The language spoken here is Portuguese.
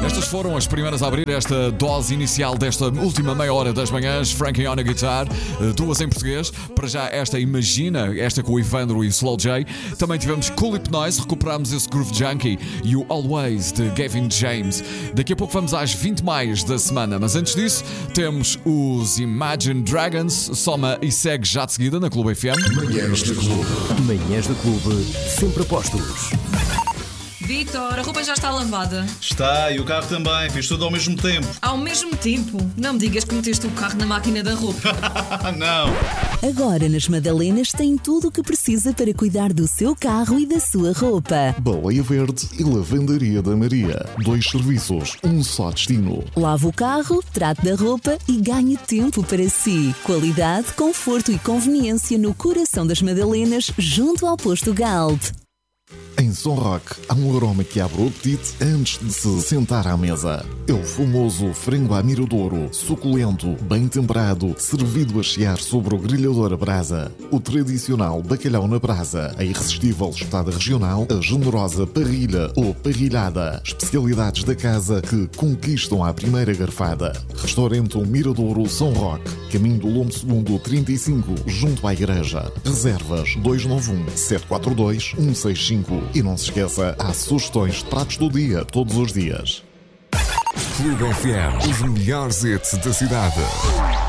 Estas foram as primeiras a abrir esta dose inicial desta última meia hora das manhãs. Frankie on a Guitar, duas em português. Para já esta Imagina, esta com o Ivandro e o Slow J. Também tivemos Cool Hypnoise, recuperámos esse Groove Junkie e o Always de Gavin James. Daqui a pouco vamos às 20 mais da semana, mas antes disso temos os Imagine Dragons. Soma e segue já de seguida na Clube FM. Manhãs da Clube. Manhãs da Clube, sempre a postos. Victor, a roupa já está lavada. Está, e o carro também, fiz tudo ao mesmo tempo. Ao mesmo tempo? Não me digas que meteste o carro na máquina da roupa. Não. Agora nas Madalenas tem tudo o que precisa para cuidar do seu carro e da sua roupa. Baleia Verde e Lavandaria da Maria. 2 serviços, um só destino. Lave o carro, trate da roupa e ganhe tempo para si. Qualidade, conforto e conveniência no coração das Madalenas, junto ao posto Galp. Em São Roque, há um aroma que abre o apetite antes de se sentar à mesa. É o famoso frango à miradouro, suculento, bem temperado, servido a chiar sobre o grelhador a brasa. O tradicional bacalhau na brasa, a irresistível espetada regional, a generosa parrilha ou parrilhada. Especialidades da casa que conquistam à primeira garfada. Restaurante Miradouro São Roque, caminho do Lombo Segundo 35, junto à igreja. Reservas 291-742-165. E não se esqueça, há sugestões de pratos do dia, todos os dias. Clube FM, os melhores hits da cidade.